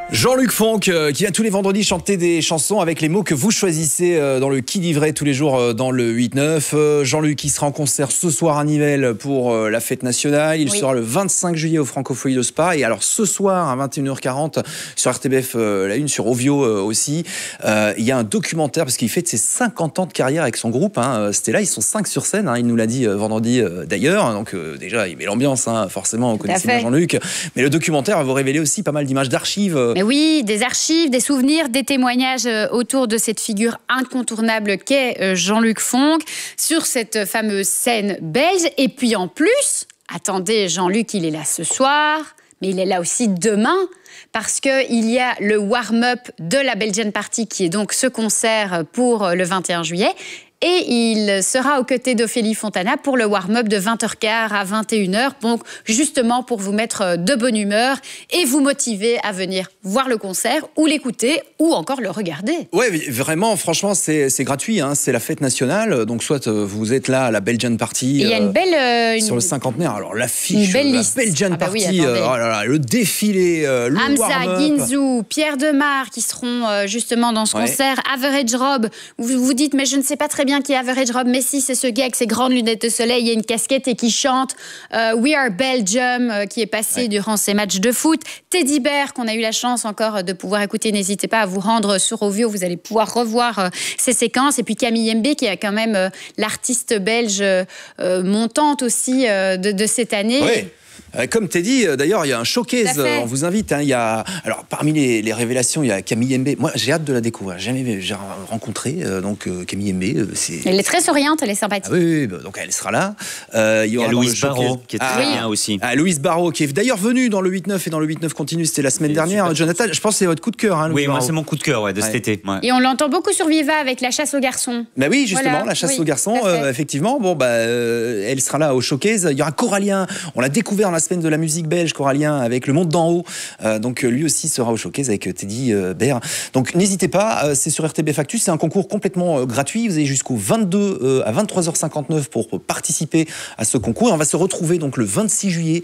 Jean-Luc Fonck qui vient tous les vendredis chanter des chansons avec les mots que vous choisissez dans le qui livret tous les jours dans le 8-9. Jean-Luc qui sera en concert ce soir à Nivelles pour la fête nationale. Il sera le 25 juillet au Francophonie de Spa. Et alors ce soir à 21h40 sur RTBF La Une, sur Ovio aussi, il y a un documentaire parce qu'il fête ses 50 ans de carrière avec son groupe. C'était là, ils sont 5 sur scène. Il nous l'a dit vendredi d'ailleurs. Donc déjà, il met l'ambiance, forcément, on connaît bien Jean-Luc. Mais le documentaire va vous révéler aussi pas mal d'images d'archives. Mais oui, des archives, des souvenirs, des témoignages autour de cette figure incontournable qu'est Jean-Luc Fonck sur cette fameuse scène belge. Et puis en plus, attendez, Jean-Luc, il est là ce soir, mais il est là aussi demain. Parce qu'il y a le warm-up de la Belgian Party, qui est donc ce concert pour le 21 juillet. Et il sera aux côtés d'Ophélie Fontana pour le warm-up de 20h15 à 21h. Donc, justement, pour vous mettre de bonne humeur et vous motiver à venir voir le concert ou l'écouter ou encore le regarder. Ouais, vraiment, franchement, c'est gratuit. C'est la fête nationale. Donc, soit vous êtes là à la Belgian Party. Il y a une belle... sur le cinquantenaire. Alors, l'affiche, la Belgian Party, oh là là, le défilé, le Hamza, Ginzou, Pierre Demar qui seront justement dans ce concert. Average Rob, vous vous dites, mais je ne sais pas très bien qui est Average Rob, mais si, c'est ce gars avec ses grandes lunettes de soleil et une casquette et qui chante We Are Belgium, qui est passé durant ces matchs de foot. Teddy Bear, qu'on a eu la chance encore de pouvoir écouter. N'hésitez pas à vous rendre sur Ovio, vous allez pouvoir revoir ces séquences. Et puis Camille Mbé, qui est quand même l'artiste belge montante aussi de cette année. Oui. Comme t'es dit, d'ailleurs, il y a un showcase, on vous invite. Il y a, alors, parmi les révélations, il y a Camille Mbé. Moi, j'ai hâte de la découvrir. J'ai rencontré Camille Mbé. Elle est très souriante, elle est sympathique. Ah oui, donc elle sera là. Il y a Louise Barrault, qui est très bien aussi. Louise Barrault, qui est d'ailleurs venue dans le 8-9 et dans le 8-9 continue, c'était la semaine dernière. Jonathan, je pense que c'est votre coup de cœur. Oui, moi, c'est mon coup de cœur de cet été. Ouais. Et on l'entend beaucoup sur Viva avec la chasse aux garçons. Bah oui, justement, la chasse aux garçons, effectivement. Bon, elle sera là au showcase. Il y aura Corallien. On l'a découvert dans la semaine de la musique belge, Corallien, avec Le Monde d'en haut. Donc lui aussi sera au showcase avec Teddy Bear. Donc n'hésitez pas, c'est sur RTBF Actu, c'est un concours complètement gratuit. Vous avez jusqu'au 22 à 23h59 pour participer à ce concours. Et on va se retrouver donc le 26 juillet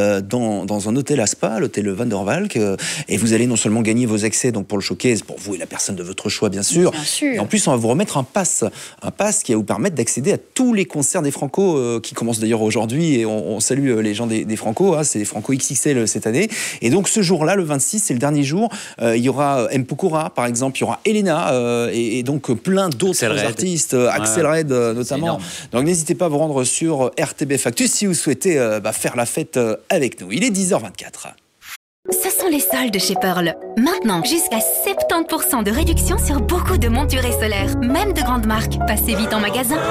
dans un hôtel à Spa, l'hôtel Van der Valk. Et vous allez non seulement gagner vos accès donc pour le showcase, pour vous et la personne de votre choix, bien sûr. Et en plus, on va vous remettre un pass qui va vous permettre d'accéder à tous les concerts des Franco qui commencent d'ailleurs aujourd'hui. Et on salue les gens des Franco. C'est Franco XXL cette année. Et donc ce jour-là, le 26, c'est le dernier jour. Il y aura M. Pokora, par exemple, il y aura Elena et donc plein d'autres artistes, Axel Red notamment. Donc n'hésitez pas à vous rendre sur RTBF Actu si vous souhaitez faire la fête avec nous. Il est 10h24. Ce sont les soldes chez Pearl. Maintenant, jusqu'à 70% de réduction sur beaucoup de montures et solaires, même de grandes marques. Passez vite en magasin.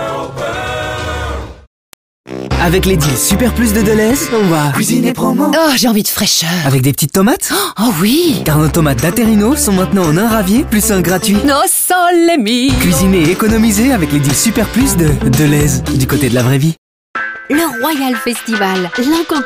Avec les deals Super Plus de Deleuze, on va cuisiner promo. Oh, j'ai envie de fraîcheur. Avec des petites tomates. Oh oui. Car nos tomates d'Aterino sont maintenant en un ravier plus un gratuit. No sole mio. Cuisiner et économiser avec les deals Super Plus de Deleuze, du côté de la vraie vie. Le Royal Festival, l'incontournable